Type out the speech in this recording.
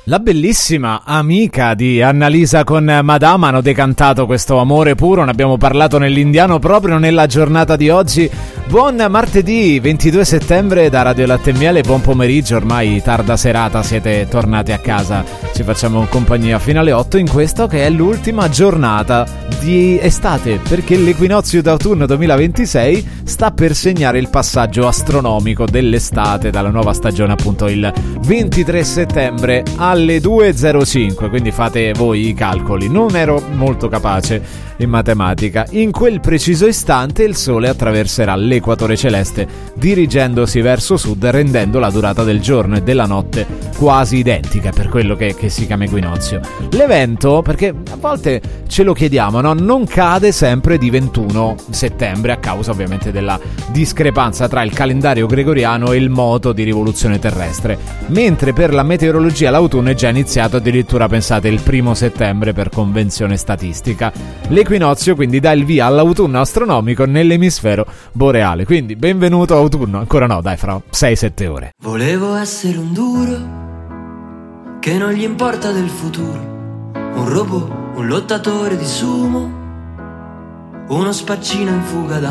La bellissima Amica di Annalisa con Madama hanno decantato questo amore puro, ne abbiamo parlato nell'indiano proprio nella giornata di oggi. Buon martedì 22 settembre da Radio Latte e Miele, buon pomeriggio, ormai tarda serata, siete tornati a casa, ci facciamo compagnia fino alle 8 in questo che è l'ultima giornata di estate, perché l'equinozio d'autunno 2026 sta per segnare il passaggio astronomico dell'estate dalla nuova stagione, appunto il 23 settembre alle 2:05, quindi fate voi i calcoli. Non ero molto capace in matematica. In quel preciso istante il Sole attraverserà l'equatore celeste dirigendosi verso sud, rendendo la durata del giorno e della notte quasi identica, per quello che si chiama equinozio. L'evento, perché a volte ce lo chiediamo, no? Non cade sempre di 21 settembre a causa ovviamente della discrepanza tra il calendario gregoriano e il moto di rivoluzione terrestre, mentre per la meteorologia l'autunno è già iniziato addirittura, pensate, il 1 settembre per convenzione statistica. L'equinozio quindi dà il via all'autunno astronomico nell'emisfero boreale, quindi benvenuto autunno, ancora no, dai, fra 6-7 ore. Volevo essere un duro che non gli importa del futuro, un robot, un lottatore di sumo, uno spaccino in fuga da